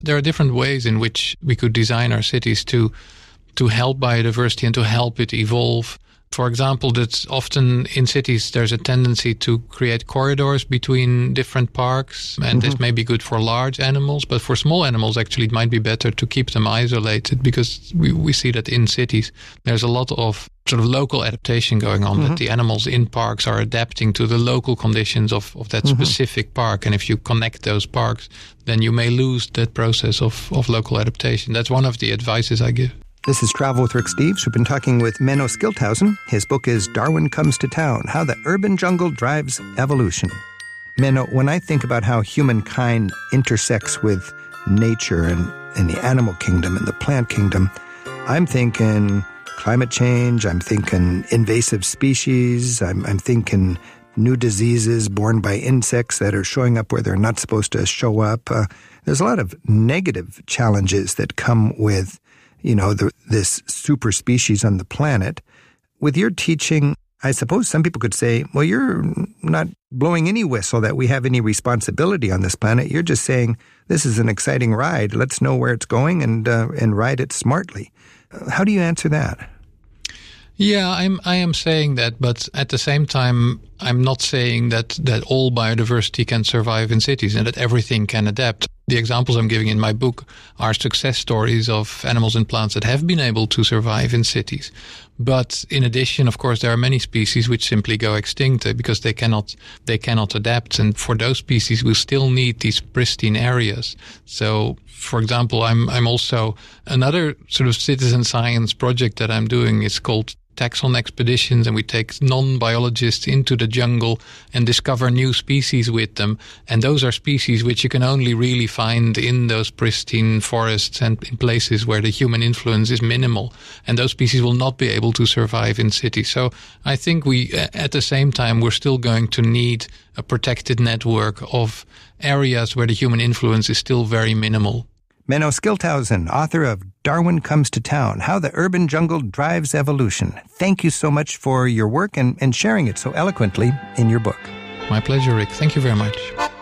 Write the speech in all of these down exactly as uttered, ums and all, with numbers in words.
There are different ways in which we could design our cities to to help biodiversity and to help it evolve. For example, that's often in cities there's a tendency to create corridors between different parks, and mm-hmm. this may be good for large animals, but for small animals actually it might be better to keep them isolated, because we, we see that in cities there's a lot of sort of local adaptation going on, mm-hmm. that the animals in parks are adapting to the local conditions of, of that mm-hmm. specific park. And if you connect those parks, then you may lose that process of, of local adaptation. That's one of the advices I give. This is Travel with Rick Steves. We've been talking with Menno Schilthausen. His book is Darwin Comes to Town, How the Urban Jungle Drives Evolution. Menno, when I think about how humankind intersects with nature and, and the animal kingdom and the plant kingdom, I'm thinking climate change, I'm thinking invasive species, I'm, I'm thinking new diseases borne by insects that are showing up where they're not supposed to show up. Uh, there's a lot of negative challenges that come with you know, the, this super species on the planet. With your teaching, I suppose some people could say, well, you're not blowing any whistle that we have any responsibility on this planet. You're just saying, this is an exciting ride. Let's know where it's going and uh, and ride it smartly. How do you answer that? Yeah, I'm, I am saying that, but at the same time, I'm not saying that, that all biodiversity can survive in cities and that everything can adapt. The examples I'm giving in my book are success stories of animals and plants that have been able to survive in cities. But in addition, of course, there are many species which simply go extinct because they cannot they cannot adapt. And for those species, we still need these pristine areas. So, for example, I'm I'm also another sort of citizen science project that I'm doing is called Taxon Expeditions, and we take non-biologists into the jungle and discover new species with them. And those are species which you can only really find in those pristine forests and in places where the human influence is minimal. And those species will not be able to survive in cities. So I think we, at the same time, we're still going to need a protected network of areas where the human influence is still very minimal. Menno Schilthausen, author of Darwin Comes to Town, How the Urban Jungle Drives Evolution. Thank you so much for your work and, and sharing it so eloquently in your book. My pleasure, Rick. Thank you very much.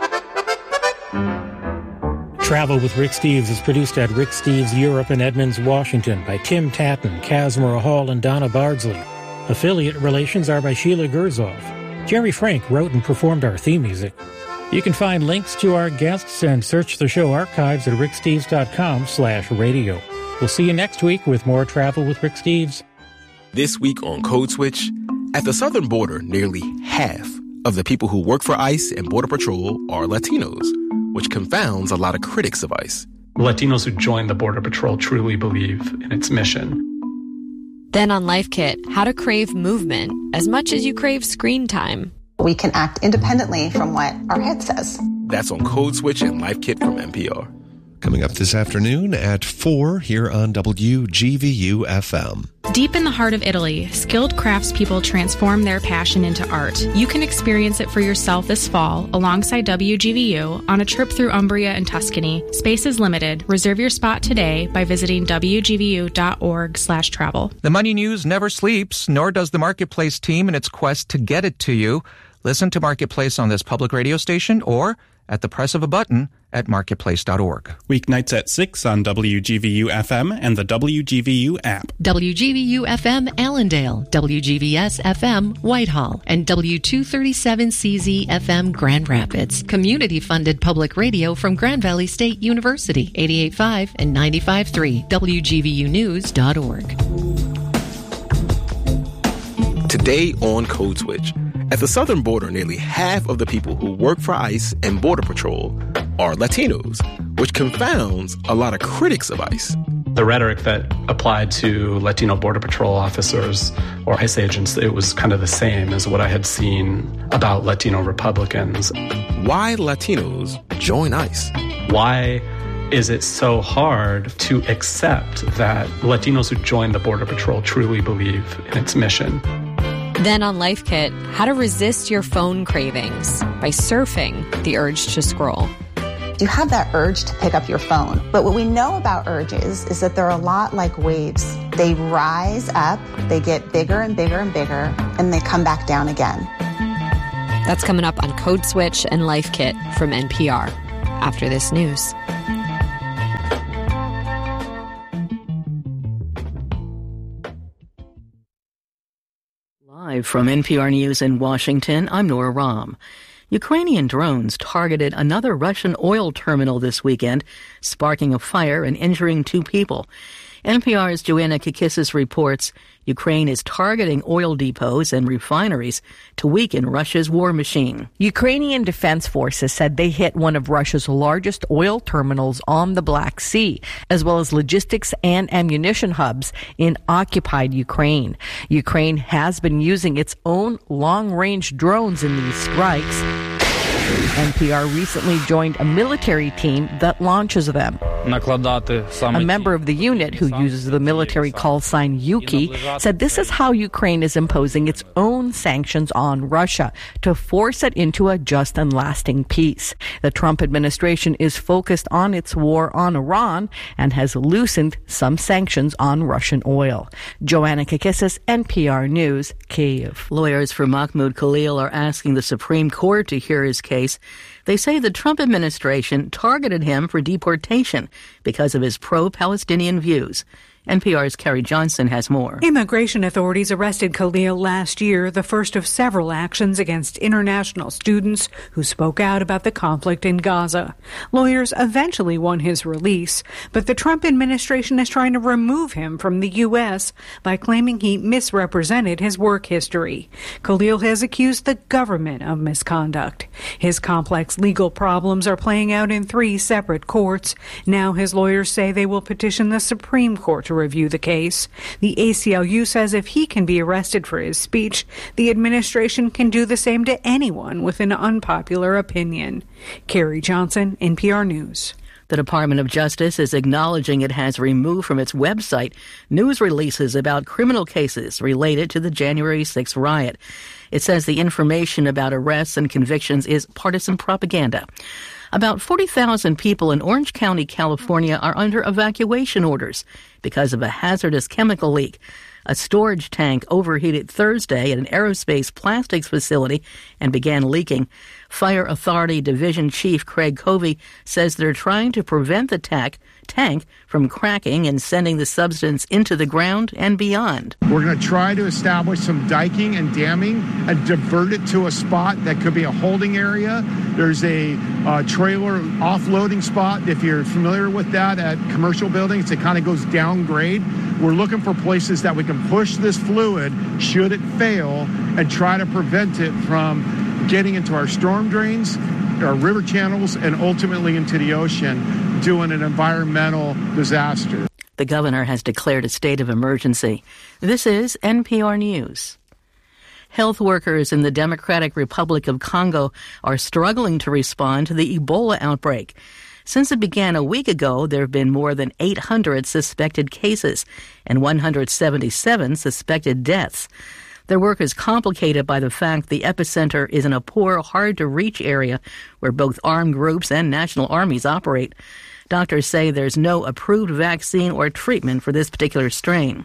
Travel with Rick Steves is produced at Rick Steves Europe in Edmonds, Washington by Tim Tatton, Kazmira Hall, and Donna Bardsley. Affiliate relations are by Sheila Gerzov. Jerry Frank wrote and performed our theme music. You can find links to our guests and search the show archives at ricksteves.com slash radio. We'll see you next week with more Travel with Rick Steves. This week on Code Switch, at the southern border, nearly half of the people who work for ICE and Border Patrol are Latinos, which confounds a lot of critics of ICE. Latinos who join the Border Patrol truly believe in its mission. Then on Life Kit, how to crave movement as much as you crave screen time. We can act independently from what our head says. That's on Code Switch and Life Kit from N P R. Coming up this afternoon at four here on W G V U F M. Deep in the heart of Italy, skilled craftspeople transform their passion into art. You can experience it for yourself this fall alongside W G V U on a trip through Umbria and Tuscany. Space is limited. Reserve your spot today by visiting W G V U dot org slash travel. The Money News never sleeps, nor does the Marketplace team in its quest to get it to you. Listen to Marketplace on this public radio station or at the press of a button at marketplace dot org. Weeknights at six on W G V U F M and the W G V U app. W G V U F M Allendale, W G V S F M Whitehall, and W two thirty-seven C Z F M Grand Rapids. Community-funded public radio from Grand Valley State University, eighty-eight point five and ninety-five point three, W G V U news dot org. Today on Code Switch. At the southern border, nearly half of the people who work for ICE and Border Patrol are Latinos, which confounds a lot of critics of ICE. The rhetoric that applied to Latino Border Patrol officers or ICE agents, it was kind of the same as what I had seen about Latino Republicans. Why Latinos join ICE? Why is it so hard to accept that Latinos who join the Border Patrol truly believe in its mission? Then on Life Kit, how to resist your phone cravings by surfing the urge to scroll. You have that urge to pick up your phone. But what we know about urges is that they're a lot like waves. They rise up, they get bigger and bigger and bigger, and they come back down again. That's coming up on Code Switch and Life Kit from N P R after this news. Live from N P R News in Washington, I'm Nora Rahm. Ukrainian drones targeted another Russian oil terminal this weekend, sparking a fire and injuring two people. N P R's Joanna Kakissis reports Ukraine is targeting oil depots and refineries to weaken Russia's war machine. Ukrainian defense forces said they hit one of Russia's largest oil terminals on the Black Sea, as well as logistics and ammunition hubs in occupied Ukraine. Ukraine has been using its own long-range drones in these strikes. N P R recently joined a military team that launches them. A member of the unit who uses the military call sign Yuki said this is how Ukraine is imposing its own sanctions on Russia to force it into a just and lasting peace. The Trump administration is focused on its war on Iran and has loosened some sanctions on Russian oil. Joanna Kakissis, N P R News, Kyiv. Lawyers for Mahmoud Khalil are asking the Supreme Court to hear his case. They say the Trump administration targeted him for deportation because of his pro-Palestinian views. N P R's Carrie Johnson has more. Immigration authorities arrested Khalil last year, the first of several actions against international students who spoke out about the conflict in Gaza. Lawyers eventually won his release, but the Trump administration is trying to remove him from the U S by claiming he misrepresented his work history. Khalil has accused the government of misconduct. His complex legal problems are playing out in three separate courts. Now his lawyers say they will petition the Supreme Court to review the case. The A C L U says if he can be arrested for his speech, the administration can do the same to anyone with an unpopular opinion. Carrie Johnson, N P R News. The Department of Justice is acknowledging it has removed from its website news releases about criminal cases related to the January sixth riot. It says the information about arrests and convictions is partisan propaganda. About forty thousand people in Orange County, California, are under evacuation orders because of a hazardous chemical leak. A storage tank overheated Thursday at an aerospace plastics facility and began leaking. Fire Authority Division Chief Craig Covey says they're trying to prevent the tank tank from cracking and sending the substance into the ground and beyond. We're going to try to establish some diking and damming and divert it to a spot that could be a holding area. There's a uh, trailer offloading spot, if you're familiar with that, at commercial buildings. It kind of goes down grade. We're looking for places that we can push this fluid, should it fail, and try to prevent it from getting into our storm drains, our river channels, and ultimately into the ocean, doing an environmental disaster. The governor has declared a state of emergency. This is N P R News. Health workers in the Democratic Republic of Congo are struggling to respond to the Ebola outbreak. Since it began a week ago, there have been more than eight hundred suspected cases and one hundred seventy-seven suspected deaths. Their work is complicated by the fact the epicenter is in a poor, hard-to-reach area where both armed groups and national armies operate. Doctors say there's no approved vaccine or treatment for this particular strain.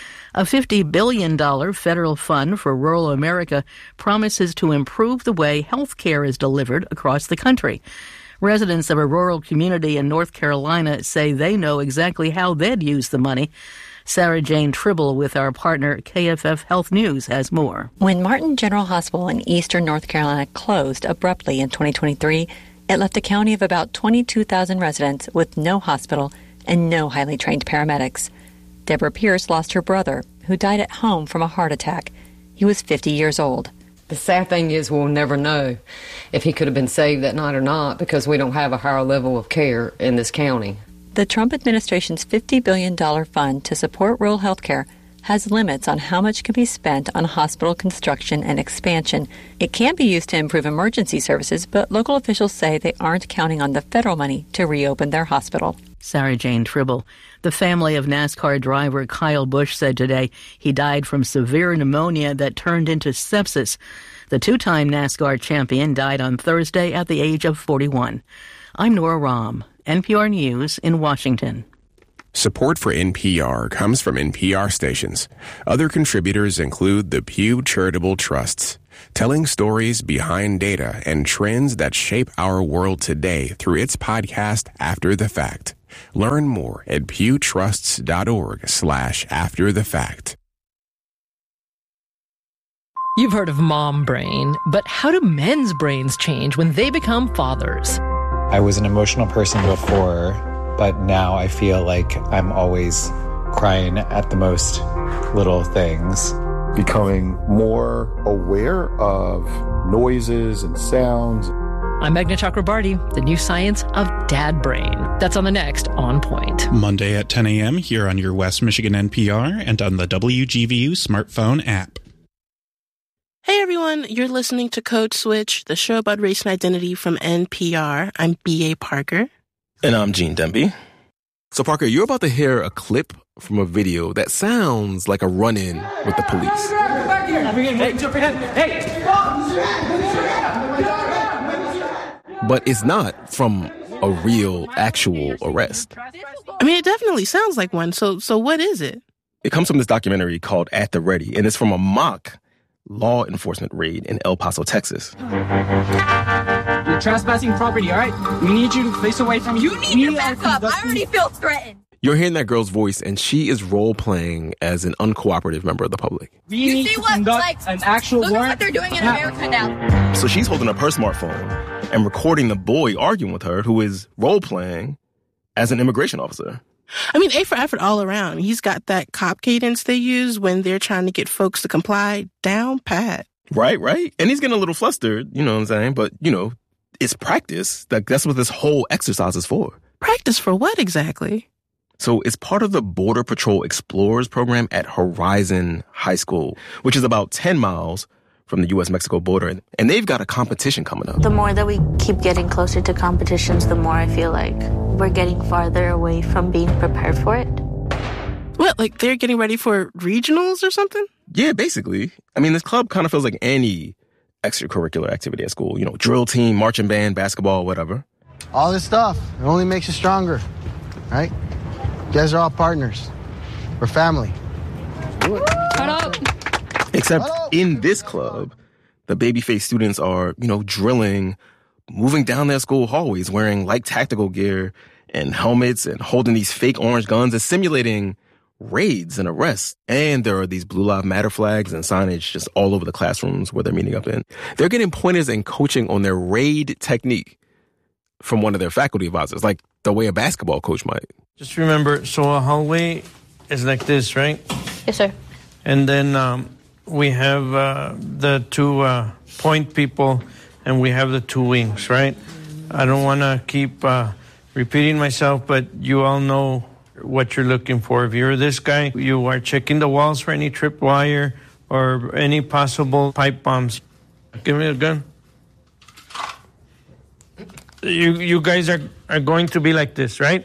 A fifty billion dollars federal fund for rural America promises to improve the way health care is delivered across the country. Residents of a rural community in North Carolina say they know exactly how they'd use the money. Sarah Jane Tribble with our partner K F F Health News has more. When Martin General Hospital in eastern North Carolina closed abruptly in twenty twenty-three, it left a county of about twenty-two thousand residents with no hospital and no highly trained paramedics. Deborah Pierce lost her brother, who died at home from a heart attack. He was fifty years old. The sad thing is we'll never know if he could have been saved that night or not because we don't have a higher level of care in this county. The Trump administration's fifty billion dollars fund to support rural health care has limits on how much can be spent on hospital construction and expansion. It can be used to improve emergency services, but local officials say they aren't counting on the federal money to reopen their hospital. Sarah Jane Tribble. The family of NASCAR driver Kyle Busch said today he died from severe pneumonia that turned into sepsis. The two-time NASCAR champion died on Thursday at the age of forty-one. I'm Nora Rahm, N P R News in Washington. Support for N P R comes from N P R stations. Other contributors include the Pew Charitable Trusts, telling stories behind data and trends that shape our world today through its podcast After the Fact. Learn more at pewtrusts.org slash after the fact. You've heard of mom brain, but how do men's brains change when they become fathers? I was an emotional person before, but now I feel like I'm always crying at the most little things. Becoming more aware of noises and sounds. I'm Meghna Chakrabarty, the new science of dad brain. That's on the next On Point. Monday at ten a.m. here on your West Michigan N P R and on the W G V U smartphone app. Hey everyone, you're listening to Code Switch, the show about race and identity from N P R. I'm B A. Parker. And I'm Gene Demby. So Parker, you're about to hear a clip from a video that sounds like a run-in with the police. Hey, jump your head. Hey! But it's not from a real, actual arrest. I mean, it definitely sounds like one. So, so what is it? It comes from this documentary called At the Ready, and it's from a mock law enforcement raid in El Paso, Texas. You're trespassing property, all right? We need you to face away from you. You need to back up. I already feel threatened. You're hearing that girl's voice, and she is role-playing as an uncooperative member of the public. We you need see to what, like, an actual look warrant. at what they're doing in America now. So she's holding up her smartphone and recording the boy arguing with her, who is role-playing as an immigration officer. I mean, A for effort all around. He's got that cop cadence they use when they're trying to get folks to comply down pat. Right, right. And he's getting a little flustered, you know what I'm saying? But, you know, it's practice. Like, that's what this whole exercise is for. Practice for what exactly? So it's part of the Border Patrol Explorers program at Horizon High School, which is about ten miles from the U S Mexico border. And they've got a competition coming up. The more that we keep getting closer to competitions, the more I feel like we're getting farther away from being prepared for it. What, like they're getting ready for regionals or something? Yeah, basically. I mean, this club kind of feels like any extracurricular activity at school. You know, drill team, marching band, basketball, whatever. All this stuff, it only makes you stronger, right? You guys are all partners. We're family. Shut up. Except in this club, the babyface students are, you know, drilling, moving down their school hallways, wearing light tactical gear and helmets and holding these fake orange guns and simulating raids and arrests. And there are these Blue Lives Matter flags and signage just all over the classrooms where they're meeting up in. They're getting pointers and coaching on their raid technique from one of their faculty advisors, like the way a basketball coach might. Just remember, so a hallway is like this, right? Yes, sir. And then um, we have uh, the two uh, point people, and we have the two wings, right? I don't want to keep uh, repeating myself, but you all know what you're looking for. If you're this guy, you are checking the walls for any trip wire or any possible pipe bombs. Give me a gun. You you guys are, are going to be like this, right?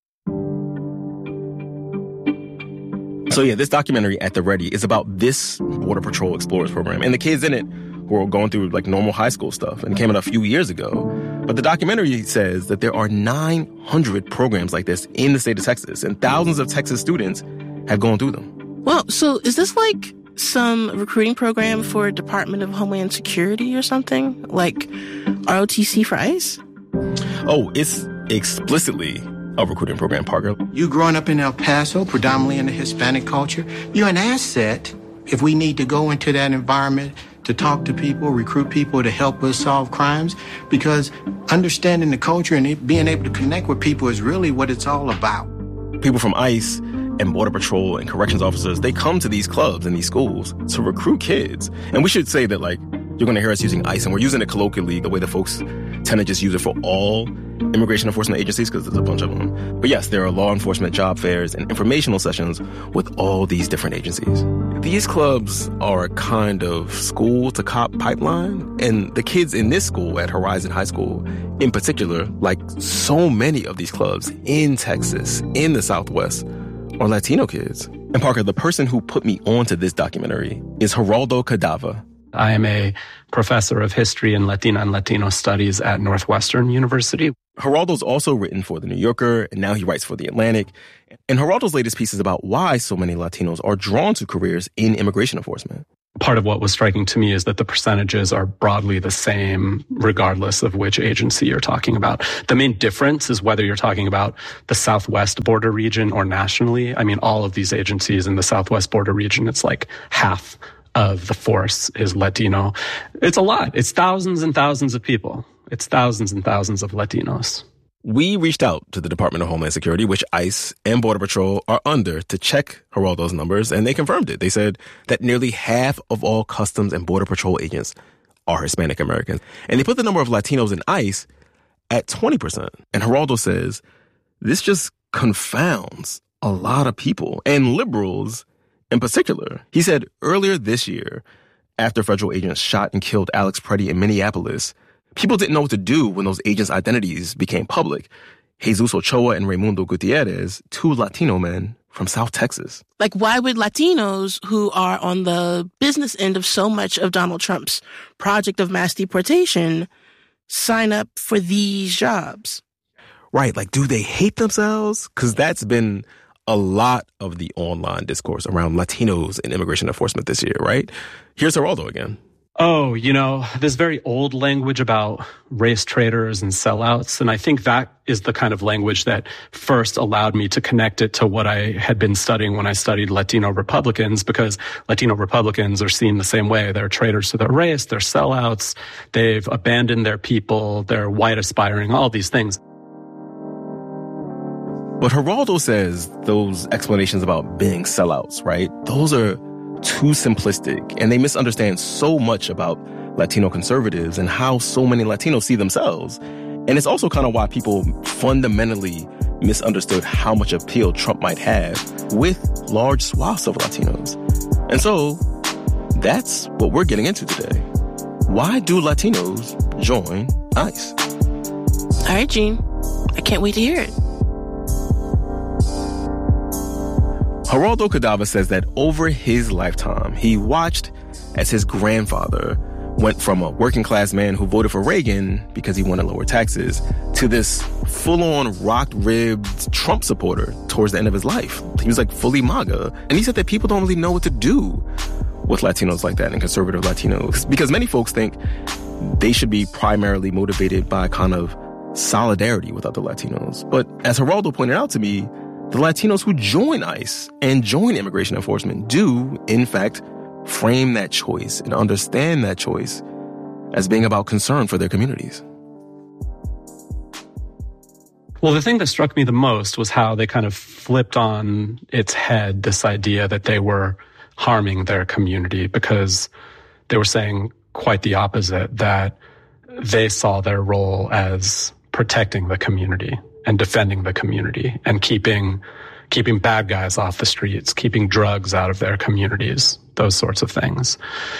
So yeah, this documentary At the Ready is about this Border Patrol Explorers program and the kids in it who are going through like normal high school stuff. And it came out a few years ago. But the documentary says that there are nine hundred programs like this in the state of Texas, and thousands of Texas students have gone through them. Well, so is this like some recruiting program for Department of Homeland Security or something? Like R O T C for ICE? Oh, it's explicitly a recruiting program, Parker. You growing up in El Paso, predominantly in the Hispanic culture, you're an asset if we need to go into that environment to talk to people, recruit people to help us solve crimes, because understanding the culture and being able to connect with people is really what it's all about. People from ICE and Border Patrol and corrections officers, they come to these clubs and these schools to recruit kids. And we should say that, like, you're going to hear us using ICE, and we're using it colloquially the way that folks tend to just use it for all immigration enforcement agencies, because there's a bunch of them. But yes, there are law enforcement job fairs and informational sessions with all these different agencies. These clubs are a kind of school-to-cop pipeline, and the kids in this school at Horizon High School, in particular, like so many of these clubs in Texas, in the Southwest, are Latino kids. And Parker, the person who put me onto this documentary is Geraldo Cadava. I am a professor of history and Latina and Latino studies at Northwestern University. Geraldo's also written for The New Yorker, and now he writes for The Atlantic. And Geraldo's latest piece is about why so many Latinos are drawn to careers in immigration enforcement. Part of what was striking to me is that the percentages are broadly the same regardless of which agency you're talking about. The main difference is whether you're talking about the Southwest border region or nationally. I mean, all of these agencies in the Southwest border region, it's like half of the force is Latino. It's a lot. It's thousands and thousands of people. It's thousands and thousands of Latinos. We reached out to the Department of Homeland Security, which ICE and Border Patrol are under, to check Geraldo's numbers, and they confirmed it. They said that nearly half of all Customs and Border Patrol agents are Hispanic Americans. And they put the number of Latinos in ICE at twenty percent. And Geraldo says this just confounds a lot of people, and liberals in particular. He said earlier this year, after federal agents shot and killed Alex Preddy in Minneapolis, people didn't know what to do when those agents' identities became public. Jesus Ochoa and Raimundo Gutierrez, two Latino men from South Texas. Like, why would Latinos who are on the business end of so much of Donald Trump's project of mass deportation sign up for these jobs? Right. Like, do they hate themselves? Because that's been a lot of the online discourse around Latinos in immigration enforcement this year, right? Here's Geraldo again. Oh, you know, this very old language about race traitors and sellouts. And I think that is the kind of language that first allowed me to connect it to what I had been studying when I studied Latino Republicans, because Latino Republicans are seen the same way. They're traitors to their race, they're sellouts, they've abandoned their people, they're white aspiring, all these things. But Geraldo says those explanations about being sellouts, right? Those are too simplistic, and they misunderstand so much about Latino conservatives and how so many Latinos see themselves. And it's also kind of why people fundamentally misunderstood how much appeal Trump might have with large swaths of Latinos. And so that's what we're getting into today. Why do Latinos join ICE? All right, Gene. I can't wait to hear it. Geraldo Cadava says that over his lifetime, he watched as his grandfather went from a working-class man who voted for Reagan because he wanted lower taxes to this full-on rock-ribbed Trump supporter towards the end of his life. He was like fully MAGA. And he said that people don't really know what to do with Latinos like that and conservative Latinos, because many folks think they should be primarily motivated by kind of solidarity with other Latinos. But as Geraldo pointed out to me, the Latinos who join ICE and join immigration enforcement do, in fact, frame that choice and understand that choice as being about concern for their communities. Well, the thing that struck me the most was how they kind of flipped on its head this idea that they were harming their community, because they were saying quite the opposite, that they saw their role as protecting the community and defending the community and keeping keeping bad guys off the streets, keeping drugs out of their communities, those sorts of things.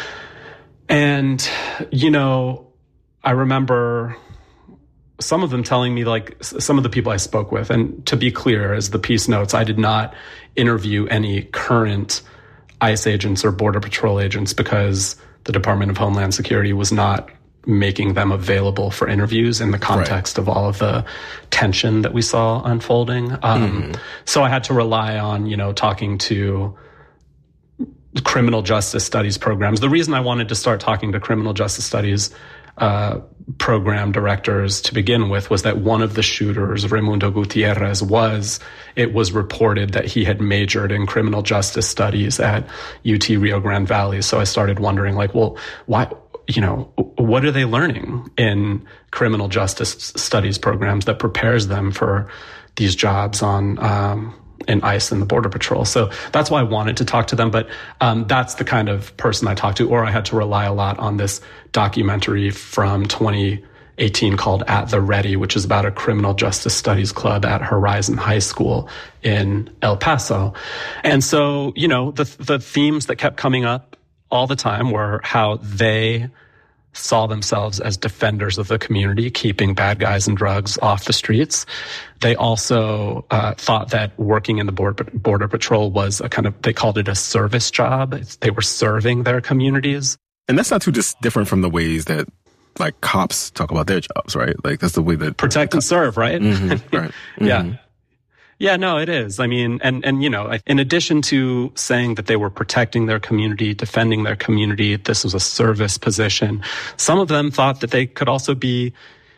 And, you know, I remember some of them telling me, like, some of the people I spoke with, and to be clear, as the piece notes, I did not interview any current ICE agents or Border Patrol agents because the Department of Homeland Security was not making them available for interviews in the context right. of all of the tension that we saw unfolding. Um, mm. So I had to rely on, you know, talking to criminal justice studies programs. The reason I wanted to start talking to criminal justice studies uh, program directors to begin with was that one of the shooters, Raimundo Gutierrez, was, it was reported that he had majored in criminal justice studies at U T Rio Grande Valley. So I started wondering, like, well, why, you know, what are they learning in criminal justice studies programs that prepares them for these jobs on um, in ICE and the Border Patrol? So that's why I wanted to talk to them. But um, that's the kind of person I talked to, or I had to rely a lot on this documentary from twenty eighteen called At the Ready, which is about a criminal justice studies club at Horizon High School in El Paso. And so, you know, the the themes that kept coming up all the time were how they saw themselves as defenders of the community, keeping bad guys and drugs off the streets. They also uh, thought that working in the border, border patrol was a kind of, they called it a service job. They were serving their communities. And that's not too dis- different from the ways that, like, cops talk about their jobs, right? Like, that's the way that... Protect and serve, right? Mm-hmm, right. Mm-hmm. Yeah. Yeah, no, it is. I mean, and, and, you know, in addition to saying that they were protecting their community, defending their community, this was a service position, some of them thought that they could also be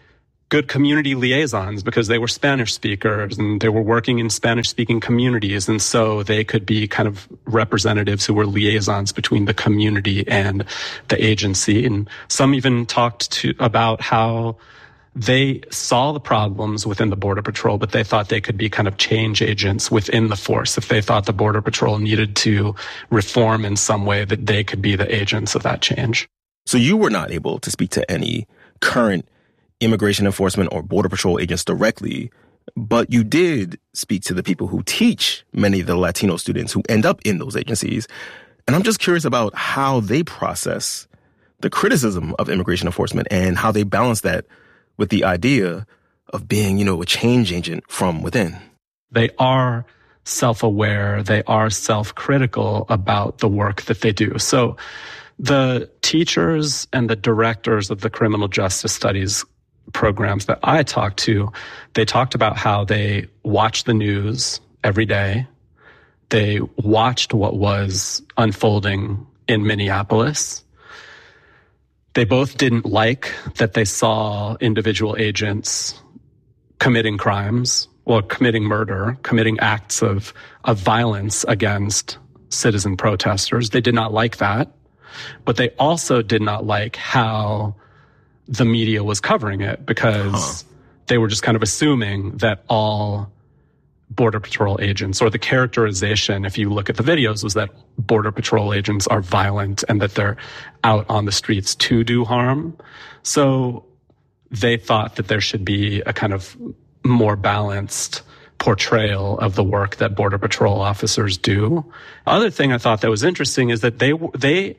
good community liaisons because they were Spanish speakers and they were working in Spanish speaking communities. And so they could be kind of representatives who were liaisons between the community and the agency. And some even talked to about how they saw the problems within the Border Patrol, but they thought they could be kind of change agents within the force. If they thought the Border Patrol needed to reform in some way, that they could be the agents of that change. So you were not able to speak to any current immigration enforcement or Border Patrol agents directly, but you did speak to the people who teach many of the Latino students who end up in those agencies. And I'm just curious about how they process the criticism of immigration enforcement and how they balance that with the idea of being, you know, a change agent from within. They are self-aware. They are self-critical about the work that they do. So the teachers and the directors of the criminal justice studies programs that I talked to, they talked about how they watched the news every day. They watched what was unfolding in Minneapolis. They both didn't like that they saw individual agents committing crimes or committing murder, committing acts of, of violence against citizen protesters. They did not like that. But they also did not like how the media was covering it because huh. they were just kind of assuming that all Border Patrol agents, or the characterization, if you look at the videos, was that Border Patrol agents are violent and that they're out on the streets to do harm. So they thought that there should be a kind of more balanced portrayal of the work that Border Patrol officers do. Other thing I thought that was interesting is that they, they,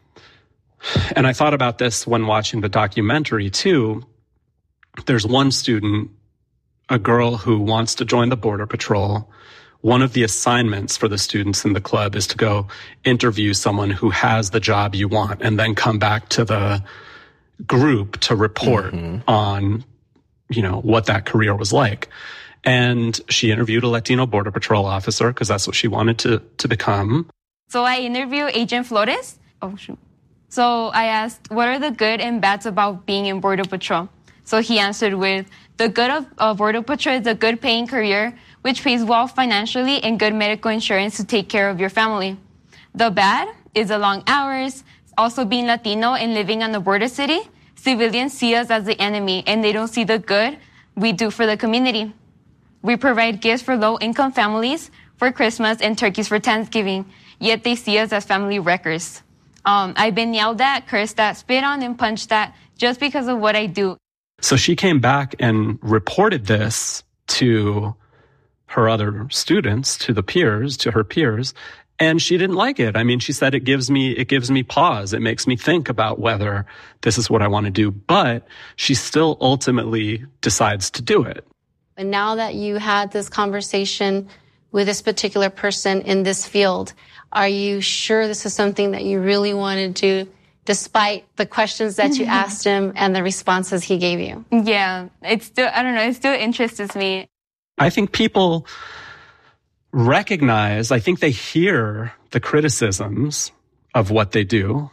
and I thought about this when watching the documentary too, there's one student, a girl who wants to join the Border Patrol. One of the assignments for the students in the club is to go interview someone who has the job you want and then come back to the group to report mm-hmm. on, you know, what that career was like. And she interviewed a Latino Border Patrol officer because that's what she wanted to, to become. So I interviewed Agent Flores. Oh, shoot. So I asked, what are the good and bads about being in Border Patrol? So he answered with, the good of uh, Border Patrol is a good paying career, which pays well financially and good medical insurance to take care of your family. The bad is the long hours. Also being Latino and living on the border city, civilians see us as the enemy and they don't see the good we do for the community. We provide gifts for low-income families for Christmas and turkeys for Thanksgiving, yet they see us as family wreckers. Um, I've been yelled at, cursed at, spit on, and punched at just because of what I do. So she came back and reported this to her other students, to the peers, to her peers, and she didn't like it. I mean, she said, it gives me, it gives me pause. It makes me think about whether this is what I want to do. But she still ultimately decides to do it. And now that you had this conversation with this particular person in this field, are you sure this is something that you really want to do, despite the questions that you asked him and the responses he gave you? Yeah, it's still, I don't know, it still interests me. I think people recognize, I think they hear the criticisms of what they do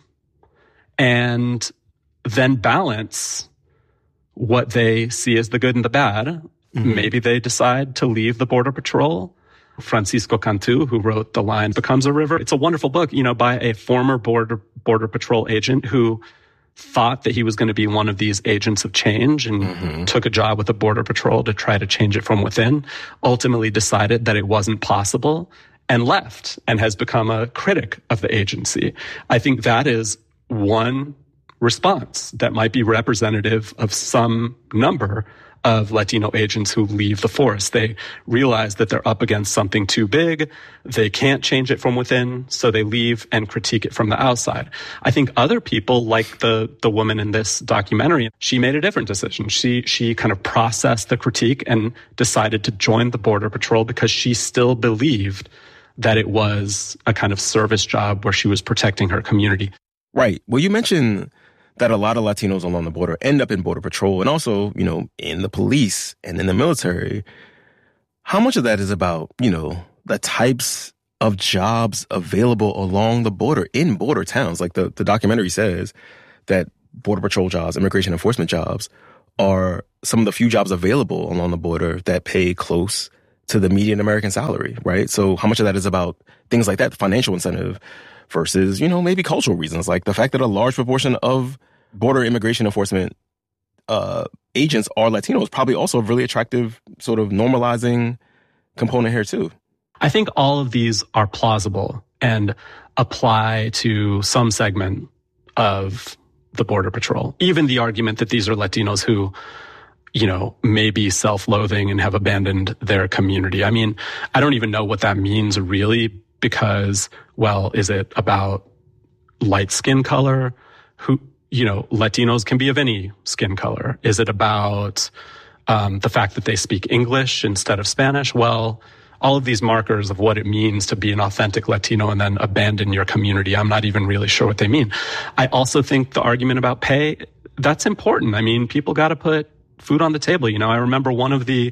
and then balance what they see as the good and the bad. Mm-hmm. Maybe they decide to leave the Border Patrol. Francisco Cantu, who wrote The Line Becomes a River. It's a wonderful book, you know, by a former border border patrol agent who thought that he was going to be one of these agents of change and mm-hmm. took a job with the Border Patrol to try to change it from within, ultimately decided that it wasn't possible and left and has become a critic of the agency. I think that is one response that might be representative of some number of Latino agents who leave the force. They realize that they're up against something too big. They can't change it from within, so they leave and critique it from the outside. I think other people, like the the woman in this documentary, she made a different decision. She she kind of processed the critique and decided to join the Border Patrol because she still believed that it was a kind of service job where she was protecting her community. Right. Well, you mentioned that a lot of Latinos along the border end up in Border Patrol and also, you know, in the police and in the military. How much of that is about, you know, the types of jobs available along the border in border towns? Like the, the documentary says that Border Patrol jobs, immigration enforcement jobs, are some of the few jobs available along the border that pay close to the median American salary, right? So how much of that is about things like that, the financial incentive, versus, you know, maybe cultural reasons, like the fact that a large proportion of border immigration enforcement uh, agents are Latinos, probably also a really attractive sort of normalizing component here too. I think all of these are plausible and apply to some segment of the Border Patrol. Even the argument that these are Latinos who, you know, may be self-loathing and have abandoned their community. I mean, I don't even know what that means really, because, well, is it about light skin color? Who, you know, Latinos can be of any skin color. Is it about um, the fact that they speak English instead of Spanish? Well, all of these markers of what it means to be an authentic Latino and then abandon your community, I'm not even really sure what they mean. I also think the argument about pay, that's important. I mean, people got to put food on the table. You know, I remember one of the,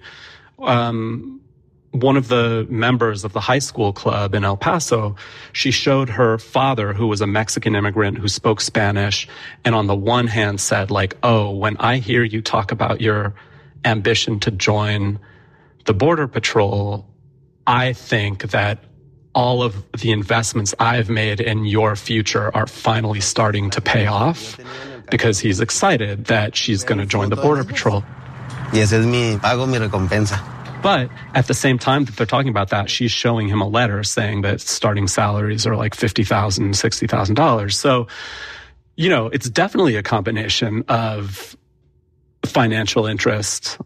um, one of the members of the high school club in El Paso, she showed her father, who was a Mexican immigrant who spoke Spanish, and on the one hand said, like, oh, when I hear you talk about your ambition to join the Border Patrol, I think that all of the investments I've made in your future are finally starting to pay off, because he's excited that she's going to join the Border Patrol. Y ese es mi pago, mi recompensa. But at the same time that they're talking about that, she's showing him a letter saying that starting salaries are like fifty thousand dollars, sixty thousand dollars. So, you know, it's definitely a combination of financial interest.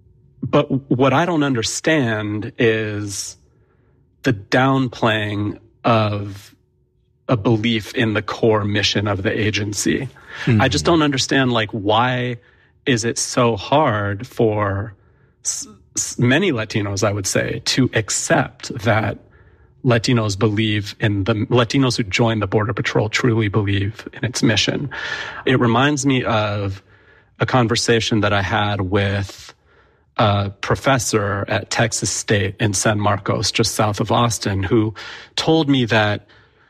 But what I don't understand is the downplaying of a belief in the core mission of the agency. Mm-hmm. I just don't understand, like, why is it so hard for s- s- many Latinos, I would say, to accept that Latinos believe in the Latinos who join the Border Patrol truly believe in its mission. It reminds me of a conversation that I had with a professor at Texas State in San Marcos, just south of Austin, who told me that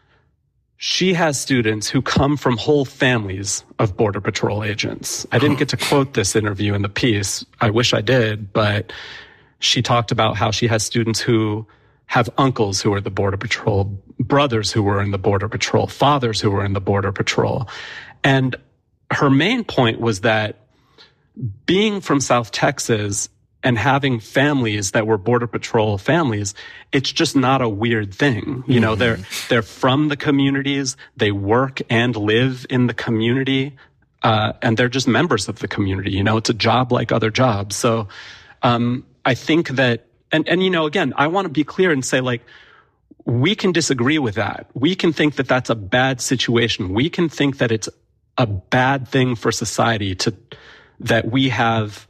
she has students who come from whole families of Border Patrol agents. I didn't get to quote this interview in the piece. I wish I did, but she talked about how she has students who have uncles who are the Border Patrol, brothers who were in the Border Patrol, fathers who were in the Border Patrol. And her main point was that being from South Texas and having families that were Border Patrol families, it's just not a weird thing. You know, mm-hmm. they're, they're from the communities, they work and live in the community, uh, and they're just members of the community. You know, it's a job like other jobs. So, um, I think that, and, and, you know, again, I want to be clear and say, like, we can disagree with that. We can think that that's a bad situation. We can think that it's a bad thing for society to, that we have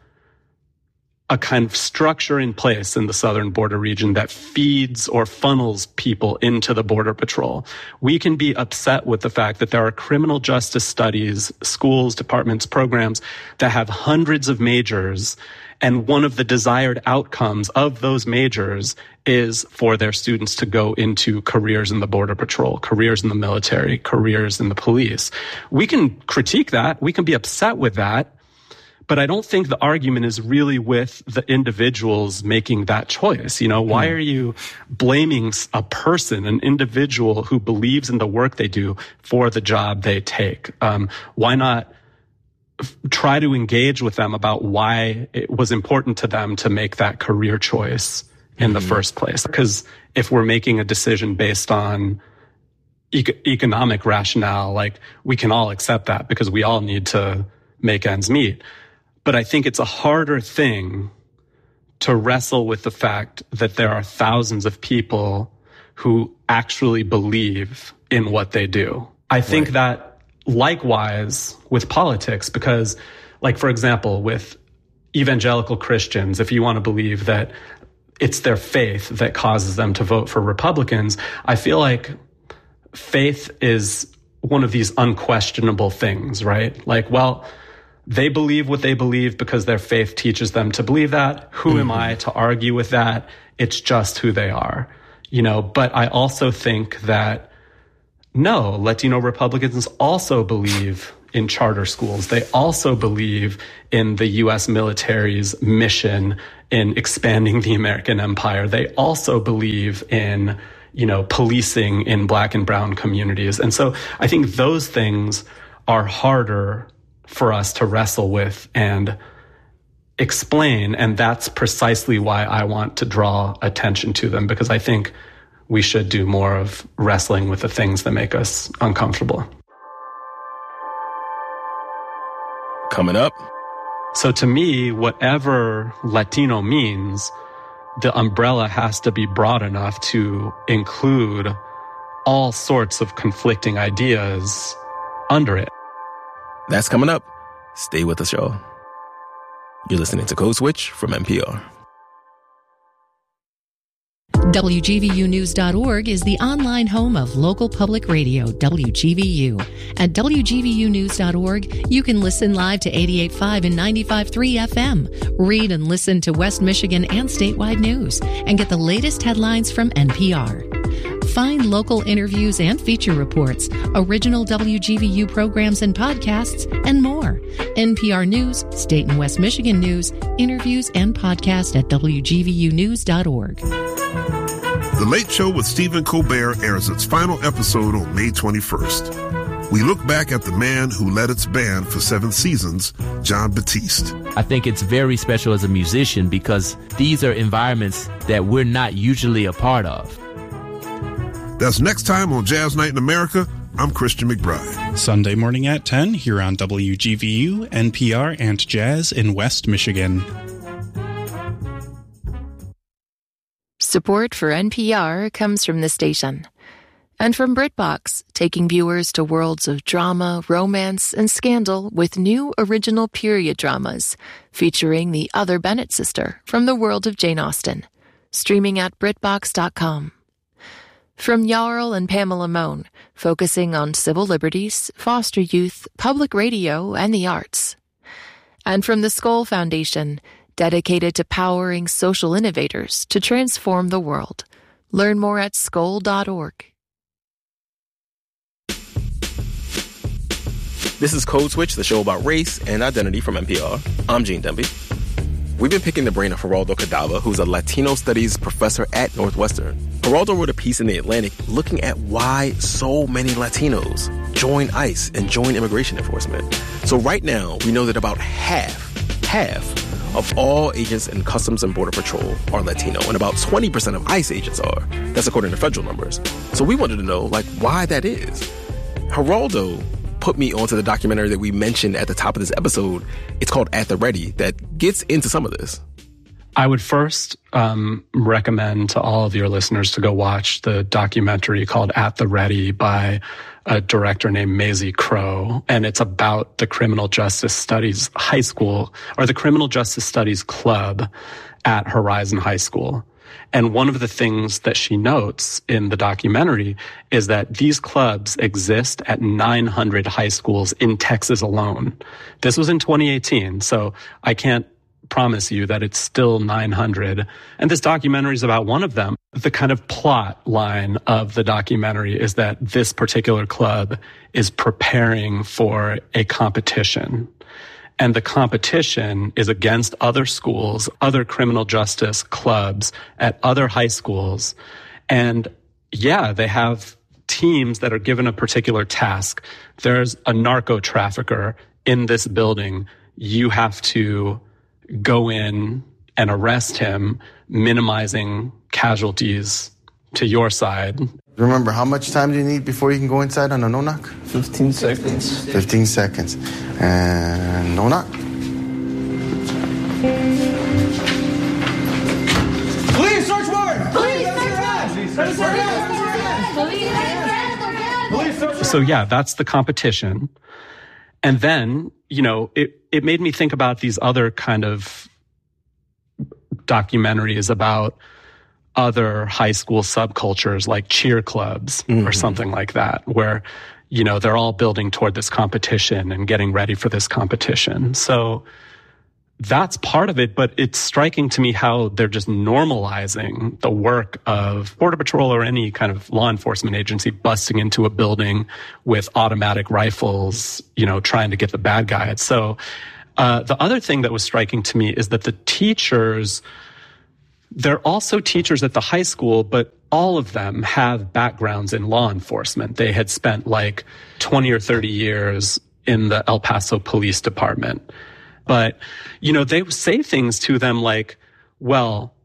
a kind of structure in place in the southern border region that feeds or funnels people into the Border Patrol. We can be upset with the fact that there are criminal justice studies, schools, departments, programs that have hundreds of majors, and one of the desired outcomes of those majors is for their students to go into careers in the Border Patrol, careers in the military, careers in the police. We can critique that. We can be upset with that. But I don't think the argument is really with the individuals making that choice. You know, why are you blaming a person, an individual who believes in the work they do for the job they take? Um, why not f- try to engage with them about why it was important to them to make that career choice in mm-hmm. the first place? Because if we're making a decision based on e- economic rationale, like, we can all accept that because we all need to make ends meet. But I think it's a harder thing to wrestle with the fact that there are thousands of people who actually believe in what they do. I think right. that likewise with politics, because, like, for example, with evangelical Christians, if you want to believe that it's their faith that causes them to vote for Republicans, I feel like faith is one of these unquestionable things, right? Like, well, they believe what they believe because their faith teaches them to believe that. Who mm-hmm. am I to argue with that? It's just who they are, you know. But I also think that, no, Latino Republicans also believe in charter schools. They also believe in the U S military's mission in expanding the American empire. They also believe in, you know, policing in black and brown communities. And so I think those things are harder for us to wrestle with and explain. And that's precisely why I want to draw attention to them, because I think we should do more of wrestling with the things that make us uncomfortable. Coming up. So to me, whatever Latino means, the umbrella has to be broad enough to include all sorts of conflicting ideas under it. That's coming up. Stay with us, y'all. You're listening to Code Switch from N P R. W G V U news dot org is the online home of local public radio, W G V U. At W G V U news dot org, you can listen live to eighty-eight point five and ninety-five point three F M, read and listen to West Michigan and statewide news, and get the latest headlines from N P R. Find local interviews and feature reports, original W G V U programs and podcasts, and more. N P R News, State and West Michigan News, interviews, and podcasts at W G V U news dot org. The Late Show with Stephen Colbert airs its final episode on May twenty-first. We look back at the man who led its band for seven seasons, Jon Batiste. I think it's very special as a musician because these are environments that we're not usually a part of. That's next time on Jazz Night in America. I'm Christian McBride. Sunday morning at ten here on W G V U, N P R, and Jazz in West Michigan. Support for N P R comes from the station. And from BritBox, taking viewers to worlds of drama, romance, and scandal with new original period dramas featuring the other Bennett sister from the world of Jane Austen. Streaming at Britbox dot com. From Jarl and Pamela Mohn, focusing on civil liberties, foster youth, public radio, and the arts. And from the Skoll Foundation, dedicated to powering social innovators to transform the world. Learn more at skoll dot org. This is Code Switch, the show about race and identity from N P R. I'm Gene Demby. We've been picking the brain of Geraldo Cadava, who's a Latino studies professor at Northwestern. Geraldo wrote a piece in The Atlantic looking at why so many Latinos join ICE and join immigration enforcement. So right now, we know that about half, half of all agents in Customs and Border Patrol are Latino, and about twenty percent of ICE agents are. That's according to federal numbers. So we wanted to know, like, why that is. Geraldo put me onto the documentary that we mentioned at the top of this episode. It's called At the Ready, that gets into some of this. I would first um, recommend to all of your listeners to go watch the documentary called At the Ready by a director named Maisie Crow. And it's about the Criminal Justice Studies High School, or the Criminal Justice Studies Club at Horizon High School. And one of the things that she notes in the documentary is that these clubs exist at nine hundred high schools in Texas alone. This was in twenty eighteen, so I can't promise you that it's still nine hundred. And this documentary is about one of them. The kind of plot line of the documentary is that this particular club is preparing for a competition. And the competition is against other schools, other criminal justice clubs at other high schools. And yeah, they have teams that are given a particular task. There's a narco trafficker in this building. You have to go in and arrest him, minimizing casualties to your side. Remember, how much time do you need before you can go inside on a no-knock? fifteen seconds. fifteen seconds. And no-knock. Police, search warrant! Police, search warrant! So yeah, that's the competition. And then, you know, it, it made me think about these other kind of documentaries about other high school subcultures like cheer clubs mm-hmm. or something like that, where, you know, they're all building toward this competition and getting ready for this competition. So that's part of it, but it's striking to me how they're just normalizing the work of Border Patrol or any kind of law enforcement agency busting into a building with automatic rifles, you know, trying to get the bad guy. So uh, the other thing that was striking to me is that the teachers, they're also teachers at the high school, but all of them have backgrounds in law enforcement. They had spent like twenty or thirty years in the El Paso Police Department. But, you know, they say things to them like, well,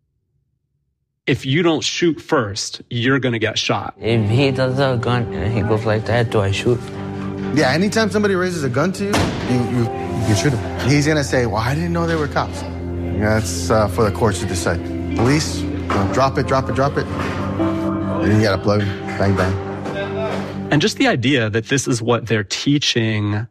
if you don't shoot first, you're going to get shot. If he does a gun and he goes like that, do I shoot? Yeah, anytime somebody raises a gun to you, you, you, you can shoot him. He's going to say, well, I didn't know they were cops. Yeah, that's uh, for the courts to decide. Police, you know, drop it, drop it, drop it. And you got to plug, bang, bang. And just the idea that this is what they're teaching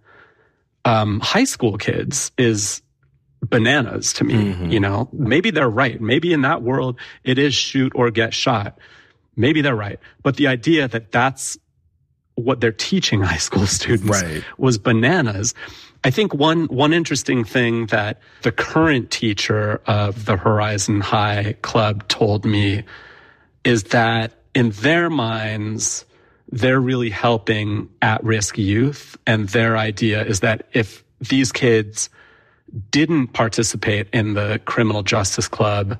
um, high school kids is bananas to me. Mm-hmm. You know, maybe they're right. Maybe in that world, it is shoot or get shot. Maybe they're right. But the idea that that's what they're teaching high school students right. was bananas. I think one, one interesting thing that the current teacher of the Horizon High Club told me is that in their minds, they're really helping at-risk youth. And their idea is that if these kids didn't participate in the criminal justice club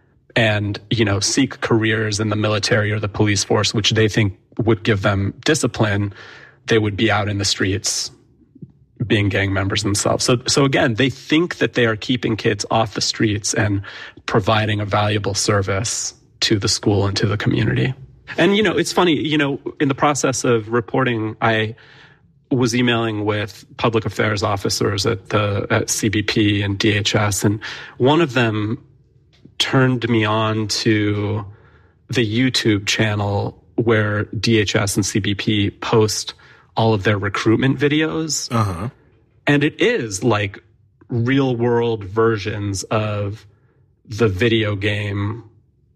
and, you know, seek careers in the military or the police force, which they think would give them discipline, they would be out in the streets being gang members themselves. So, so again, they think that they are keeping kids off the streets and providing a valuable service to the school and to the community. And, you know, it's funny, you know, in the process of reporting, I was emailing with public affairs officers at the at C B P and D H S, and one of them turned me on to the YouTube channel where D H S and C B P post all of their recruitment videos. Uh-huh. And it is like real world versions of the video game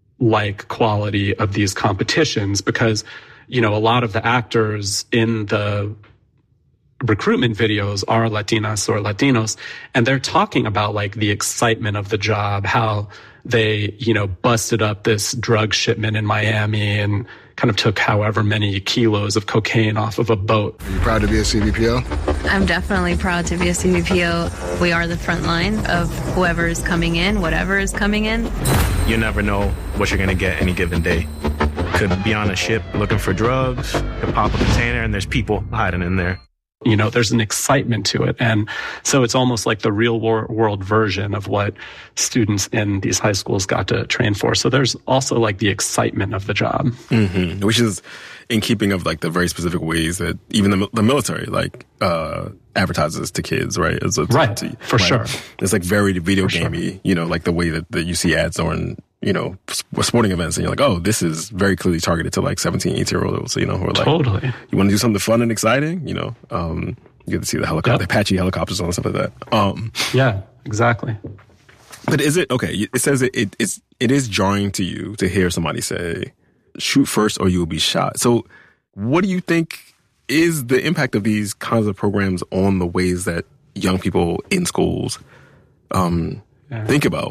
like quality of these competitions, because, you know, a lot of the actors in the recruitment videos are Latinas or Latinos, and they're talking about like the excitement of the job, how they, you know, busted up this drug shipment in Miami and kind of took however many kilos of cocaine off of a boat. Are you proud to be a C B P O? I'm definitely proud to be a C B P O. We are the front line of whoever is coming in, whatever is coming in. You never know what you're going to get any given day. Could be on a ship looking for drugs, could pop a container, and there's people hiding in there. You know, there's an excitement to it. And so it's almost like the real world version of what students in these high schools got to train for. So there's also like the excitement of the job. Mm-hmm. Which is in keeping of like the very specific ways that even the, the military like uh advertises to kids, right? As a, right, to, for like, sure. It's like very video for gamey, sure. you know, like the way that, that you see ads on, you know, sporting events, and you're like, oh, this is very clearly targeted to like seventeen, eighteen year olds, you know, who are like, totally. You want to do something fun and exciting, you know, um, you get to see the helicopter, yep. the Apache helicopters and stuff like that. Um, yeah, exactly. But is it, okay, it says it, it, it's, it is jarring to you to hear somebody say, shoot first or you will be shot. So what do you think is the impact of these kinds of programs on the ways that young people in schools um, yeah. think about,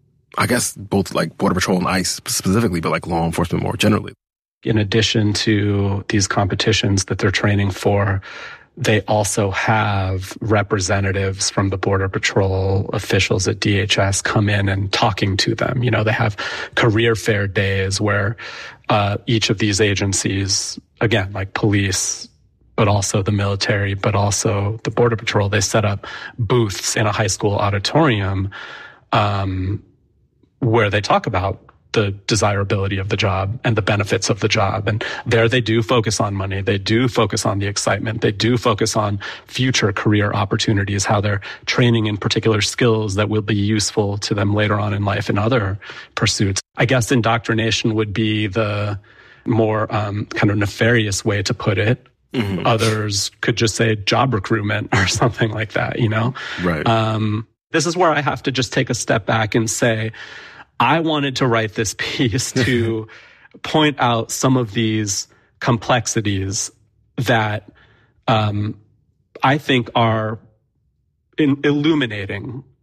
I guess, both like Border Patrol and ICE specifically, but like law enforcement more generally? In addition to these competitions that they're training for, they also have representatives from the Border Patrol officials at D H S come in and talking to them. You know, they have career fair days where uh, each of these agencies, again, like police, but also the military, but also the Border Patrol, they set up booths in a high school auditorium um, where they talk about the desirability of the job and the benefits of the job. And there they do focus on money. They do focus on the excitement. They do focus on future career opportunities, how they're training in particular skills that will be useful to them later on in life in other pursuits. I guess indoctrination would be the more um, kind of nefarious way to put it. Mm-hmm. Others could just say job recruitment or something like that, you know? Right. Um, this is where I have to just take a step back and say, I wanted to write this piece to point out some of these complexities that um, I think are in illuminating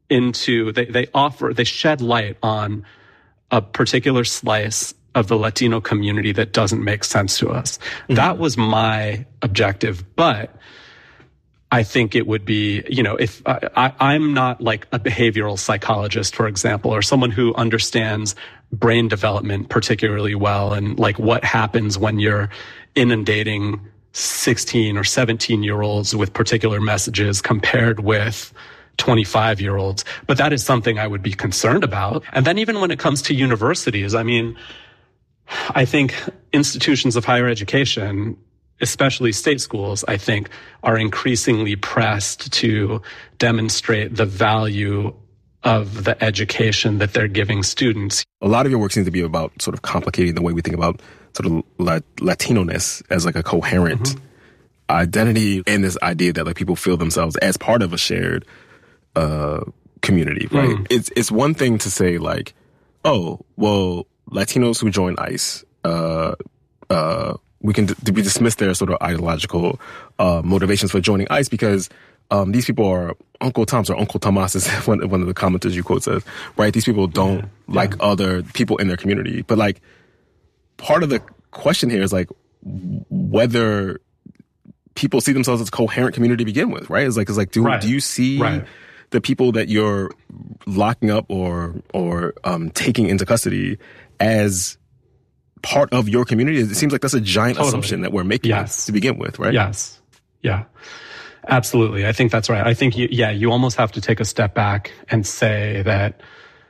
into, they, they offer, they shed light on a particular slice of the Latino community that doesn't make sense to us. Mm-hmm. That was my objective. But I think it would be, you know, if I, I, I'm not like a behavioral psychologist, for example, or someone who understands brain development particularly well and like what happens when you're inundating sixteen or seventeen year olds with particular messages compared with twenty-five year olds. But that is something I would be concerned about. And then even when it comes to universities, I mean, I think institutions of higher education, especially state schools, I think, are increasingly pressed to demonstrate the value of the education that they're giving students. A lot of your work seems to be about sort of complicating the way we think about sort of la- Latino-ness as like a coherent mm-hmm. identity, and this idea that like people feel themselves as part of a shared uh, community, right? Mm. It's it's one thing to say like, oh, well, Latinos who join ICE, uh, uh, we can d- we dismiss their sort of ideological uh, motivations for joining ICE because um, these people are Uncle Tom's or Uncle Tomas, is one, one of the commenters you quote says, right? These people don't yeah, like yeah. other people in their community. But like, part of the question here is like whether people see themselves as a coherent community to begin with, right? It's like, it's like, do right. do you see right. the people that you're locking up or or um, taking into custody as part of your community? It seems like that's a giant totally. assumption that we're making yes. to begin with, right? Yes. Yeah. Absolutely. I think that's right. I think, you, yeah, you almost have to take a step back and say that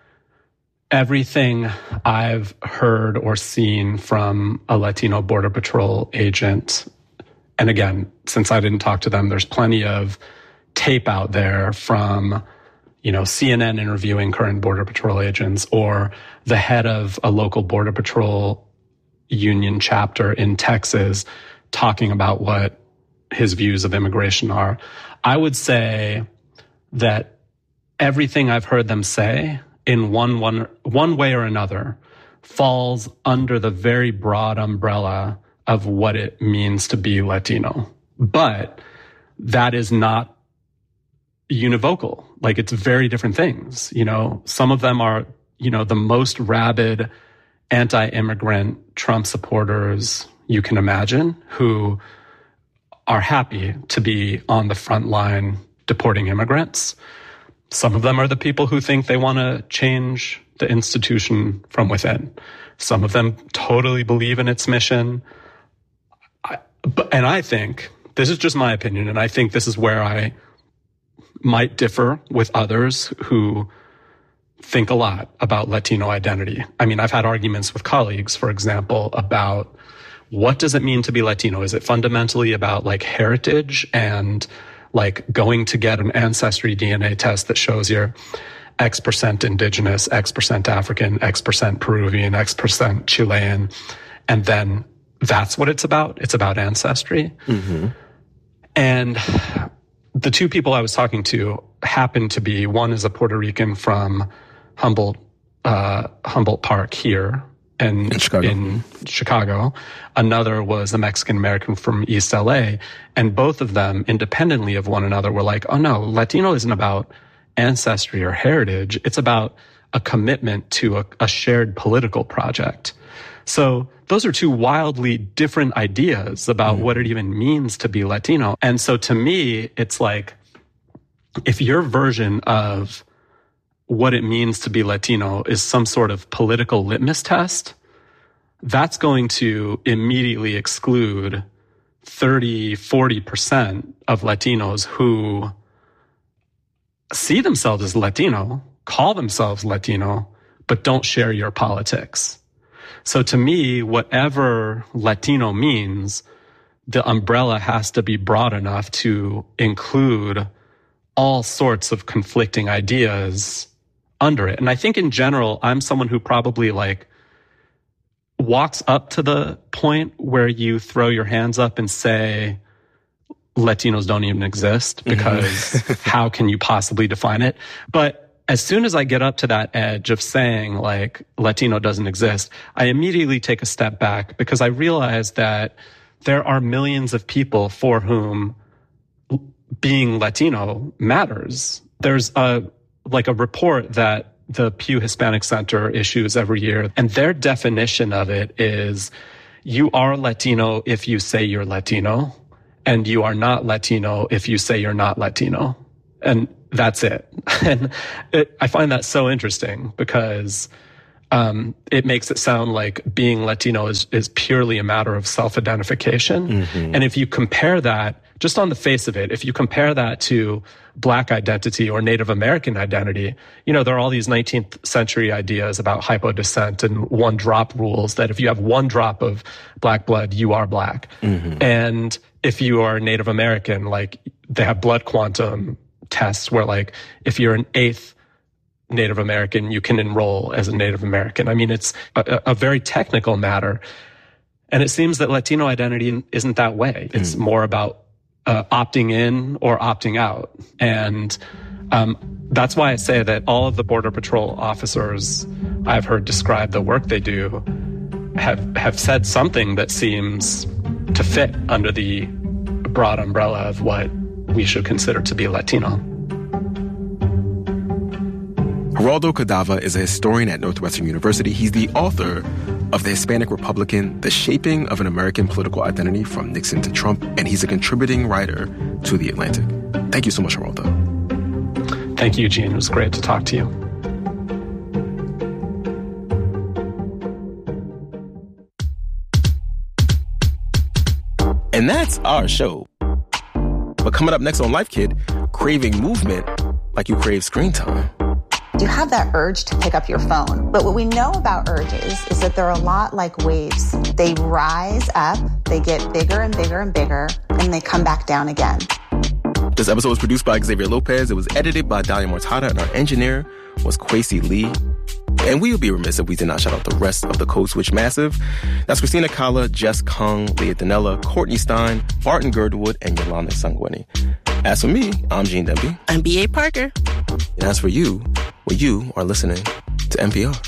everything I've heard or seen from a Latino Border Patrol agent, and again, since I didn't talk to them, there's plenty of tape out there from, you know, C N N interviewing current Border Patrol agents or the head of a local Border Patrol union chapter in Texas talking about what his views of immigration are. I would say that everything I've heard them say in one, one, one way or another falls under the very broad umbrella of what it means to be Latino. But that is not univocal. Like, it's very different things. You know, some of them are, you know, the most rabid anti-immigrant Trump supporters you can imagine, who are happy to be on the front line deporting immigrants. Some of them are the people who think they want to change the institution from within. Some of them totally believe in its mission. I, and I think, this is just my opinion, and I think this is where I might differ with others who think a lot about Latino identity. I mean, I've had arguments with colleagues, for example, about what does it mean to be Latino? Is it fundamentally about like heritage and like going to get an ancestry D N A test that shows you're X percent indigenous, X percent African, X percent Peruvian, X percent Chilean, and then that's what it's about? It's about ancestry. Mm-hmm. And the two people I was talking to happened to be, one is a Puerto Rican from Humboldt, uh, Humboldt Park here, In, in, Chicago. in Chicago. Another was a Mexican American from East L A. And both of them, independently of one another, were like, oh no, Latino isn't about ancestry or heritage. It's about a commitment to a, a shared political project. So those are two wildly different ideas about mm. what it even means to be Latino. And so to me, it's like, if your version of what it means to be Latino is some sort of political litmus test, that's going to immediately exclude thirty, forty percent of Latinos who see themselves as Latino, call themselves Latino, but don't share your politics. So to me, whatever Latino means, the umbrella has to be broad enough to include all sorts of conflicting ideas under it. And I think in general, I'm someone who probably like walks up to the point where you throw your hands up and say, Latinos don't even exist, because mm-hmm. how can you possibly define it? But as soon as I get up to that edge of saying like Latino doesn't exist, I immediately take a step back, because I realize that there are millions of people for whom being Latino matters. There's a like a report that the Pew Hispanic Center issues every year. And their definition of it is you are Latino if you say you're Latino, and you are not Latino if you say you're not Latino. And that's it. And it, I find that so interesting because um, it makes it sound like being Latino is, is purely a matter of self-identification. Mm-hmm. And if you compare that, just on the face of it, if you compare that to Black identity or Native American identity, you know, there are all these nineteenth century ideas about hypodescent and one drop rules that if you have one drop of Black blood, you are Black. Mm-hmm. And if you are Native American, like they have blood quantum tests where like if you're an eighth Native American, you can enroll as a Native American. I mean, it's a, a very technical matter. And it seems that Latino identity isn't that way. It's mm. more about uh, opting in or opting out. And um, that's why I say that all of the Border Patrol officers I've heard describe the work they do have, have said something that seems to fit under the broad umbrella of what we should consider to be Latino. Geraldo Cadava is a historian at Northwestern University. He's the author of The Hispanic Republican, The Shaping of an American Political Identity from Nixon to Trump, and he's a contributing writer to The Atlantic. Thank you so much, Geraldo. Thank you, Gene. It was great to talk to you. And that's our show. But coming up next on Life Kit, craving movement like you crave screen time. You have that urge to pick up your phone. But what we know about urges is that they're a lot like waves. They rise up, they get bigger and bigger and bigger, and they come back down again. This episode was produced by Xavier Lopez. It was edited by Dalia Mortada, and our engineer was Kwesi Lee. And we would be remiss if we did not shout out the rest of the Code Switch Massive. That's Christina Kala, Jess Kung, Leah Danella, Courtney Stein, Barton Girdwood, and Yolanda Sangweni. As for me, I'm Gene Demby. I'm B A. Parker. And as for you, well, you are listening to N P R.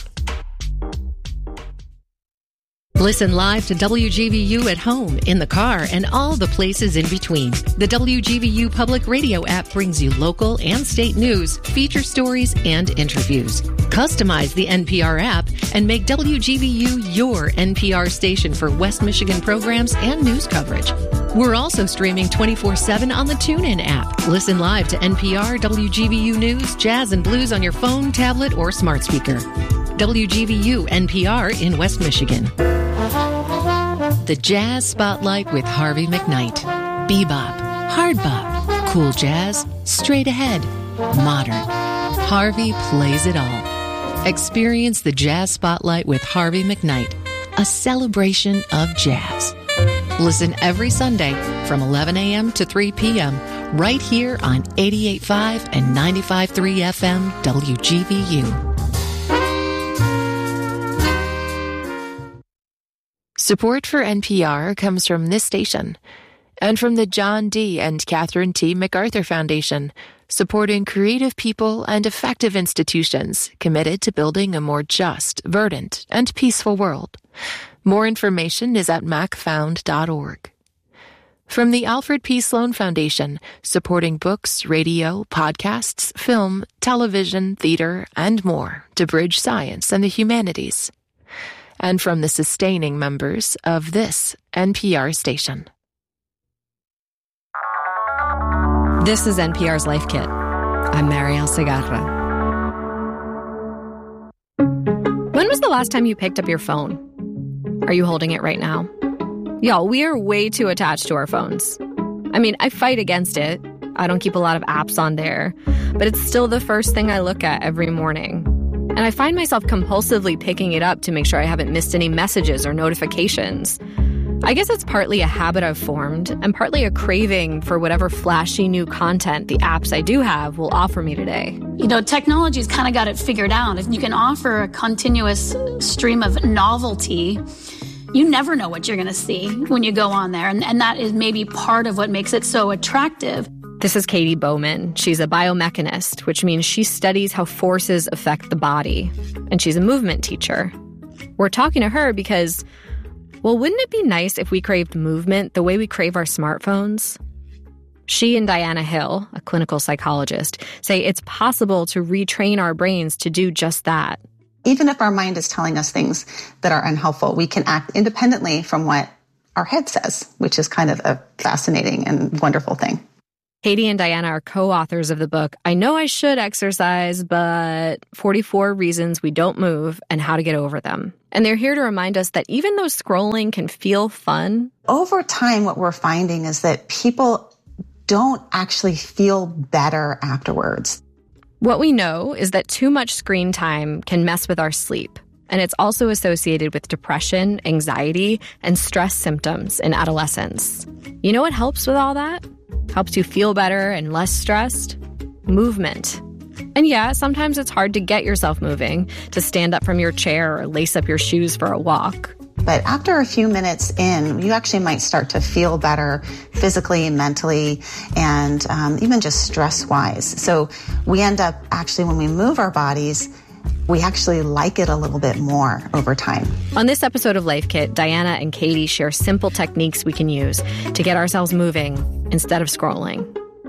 Listen live to W G V U at home, in the car, and all the places in between. The W G V U Public Radio app brings you local and state news, feature stories, and interviews. Customize the N P R app and make W G V U your N P R station for West Michigan programs and news coverage. We're also streaming twenty-four seven on the TuneIn app. Listen live to N P R, W G V U News, Jazz, and Blues on your phone, tablet, or smart speaker. W G V U N P R in West Michigan. The Jazz Spotlight with Harvey McKnight. Bebop, hard bop, cool jazz, straight ahead, modern. Harvey plays it all. Experience the Jazz Spotlight with Harvey McKnight, a celebration of jazz. Listen every Sunday from eleven a.m. to three p.m. right here on eighty-eight point five and ninety-five point three F M W G V U. Support for N P R comes from this station and from the John D. and Catherine T. MacArthur Foundation, supporting creative people and effective institutions committed to building a more just, verdant, and peaceful world. More information is at mac found dot org. From the Alfred P. Sloan Foundation, supporting books, radio, podcasts, film, television, theater, and more to bridge science and the humanities. And from the sustaining members of this N P R station. This is N P R's Life Kit. I'm Marielle Segarra. When was the last time you picked up your phone? Are you holding it right now? Y'all, we are way too attached to our phones. I mean, I fight against it. I don't keep a lot of apps on there, but it's still the first thing I look at every morning. And I find myself compulsively picking it up to make sure I haven't missed any messages or notifications. I guess it's partly a habit I've formed and partly a craving for whatever flashy new content the apps I do have will offer me today. You know, technology's kind of got it figured out. If you can offer a continuous stream of novelty, you never know what you're going to see when you go on there. And, and that is maybe part of what makes it so attractive. This is Katie Bowman. She's a biomechanist, which means she studies how forces affect the body. And she's a movement teacher. We're talking to her because, well, wouldn't it be nice if we craved movement the way we crave our smartphones? She and Diana Hill, a clinical psychologist, say it's possible to retrain our brains to do just that. Even if our mind is telling us things that are unhelpful, we can act independently from what our head says, which is kind of a fascinating and wonderful thing. Katie and Diana are co-authors of the book, I Know I Should Exercise, but forty-four Reasons We Don't Move and How to Get Over Them. And they're here to remind us that even though scrolling can feel fun, over time, what we're finding is that people don't actually feel better afterwards. What we know is that too much screen time can mess with our sleep. And it's also associated with depression, anxiety, and stress symptoms in adolescence. You know what helps with all that? Helps you feel better and less stressed? Movement. And yeah, sometimes it's hard to get yourself moving, to stand up from your chair or lace up your shoes for a walk. But after a few minutes in, you actually might start to feel better physically, mentally, and um, even just stress-wise. So we end up actually, when we move our bodies, we actually like it a little bit more over time. On this episode of Life Kit, Diana and Katie share simple techniques we can use to get ourselves moving instead of scrolling.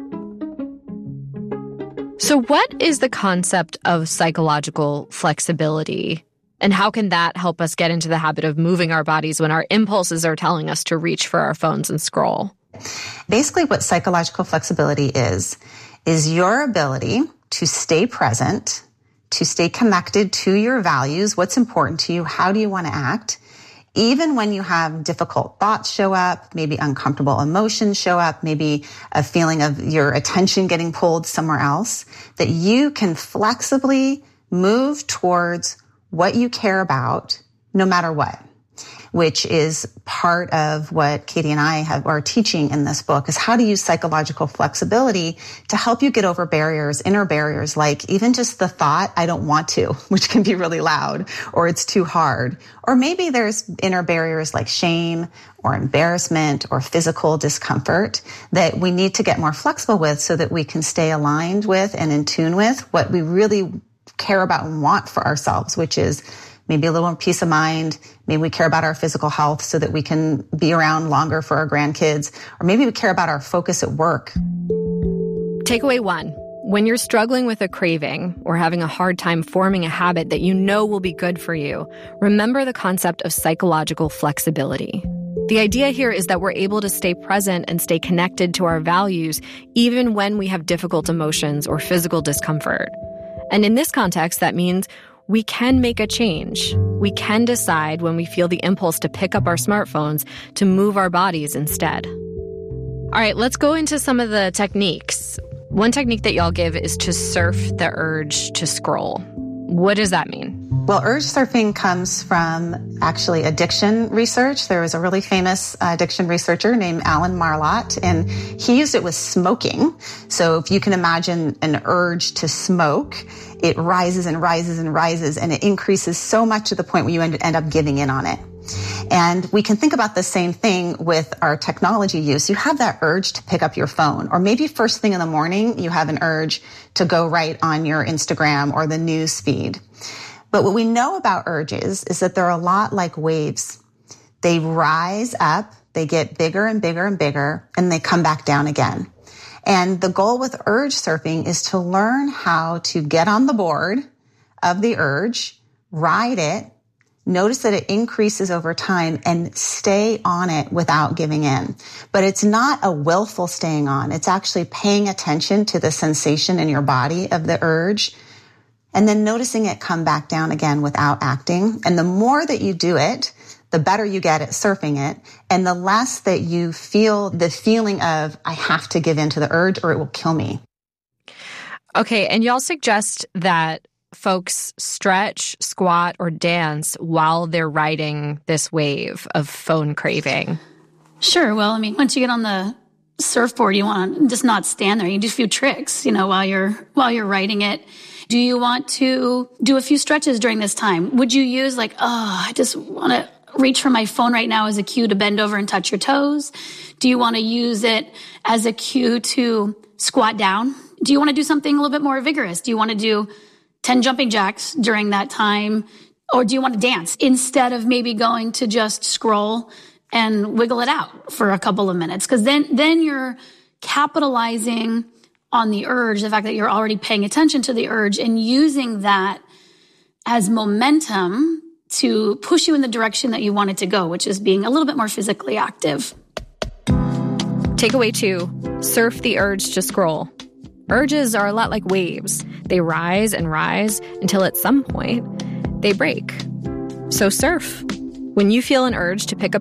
So what is the concept of psychological flexibility? And how can that help us get into the habit of moving our bodies when our impulses are telling us to reach for our phones and scroll? Basically, what psychological flexibility is, is your ability to stay present, to stay connected to your values, what's important to you, how do you want to act, even when you have difficult thoughts show up, maybe uncomfortable emotions show up, maybe a feeling of your attention getting pulled somewhere else, that you can flexibly move towards what you care about no matter what, which is part of what Katie and I have, are teaching in this book, is how to use psychological flexibility to help you get over barriers, inner barriers, like even just the thought, I don't want to, which can be really loud, or it's too hard. Or maybe there's inner barriers like shame or embarrassment or physical discomfort that we need to get more flexible with so that we can stay aligned with and in tune with what we really care about and want for ourselves, which is maybe a little more peace of mind. Maybe we care about our physical health so that we can be around longer for our grandkids. Or maybe we care about our focus at work. Takeaway one. When you're struggling with a craving or having a hard time forming a habit that you know will be good for you, remember the concept of psychological flexibility. The idea here is that we're able to stay present and stay connected to our values even when we have difficult emotions or physical discomfort. And in this context, that means we can make a change. We can decide when we feel the impulse to pick up our smartphones to move our bodies instead. All right, let's go into some of the techniques. One technique that y'all give is to surf the urge to scroll. What does that mean? Well, urge surfing comes from actually addiction research. There was a really famous addiction researcher named Alan Marlott, and he used it with smoking. So if you can imagine an urge to smoke, it rises and rises and rises, and it increases so much to the point where you end, end up giving in on it. And we can think about the same thing with our technology use. You have that urge to pick up your phone, or maybe first thing in the morning, you have an urge to go right on your Instagram or the news feed. But what we know about urges is that they're a lot like waves. They rise up, they get bigger and bigger and bigger, and they come back down again. And the goal with urge surfing is to learn how to get on the board of the urge, ride it, notice that it increases over time, and stay on it without giving in. But it's not a willful staying on. It's actually paying attention to the sensation in your body of the urge, and then noticing it come back down again without acting. And the more that you do it, the better you get at surfing it, and the less that you feel the feeling of, I have to give in to the urge or it will kill me. Okay, and y'all suggest that folks stretch, squat, or dance while they're riding this wave of phone craving. Sure. Well, I mean, once you get on the surfboard, you want to just not stand there. You do a few tricks, you know, while you're while you're riding it. Do you want to do a few stretches during this time? Would you use like, oh, I just want to reach for my phone right now as a cue to bend over and touch your toes? Do you want to use it as a cue to squat down? Do you want to do something a little bit more vigorous? Do you want to do ten jumping jacks during that time? Or do you want to dance instead of maybe going to just scroll and wiggle it out for a couple of minutes? Because then, then you're capitalizing on the urge, the fact that you're already paying attention to the urge and using that as momentum to push you in the direction that you want it to go, which is being a little bit more physically active. Takeaway two, surf the urge to scroll. Urges are a lot like waves. They rise and rise until at some point they break. So surf. When you feel an urge to pick up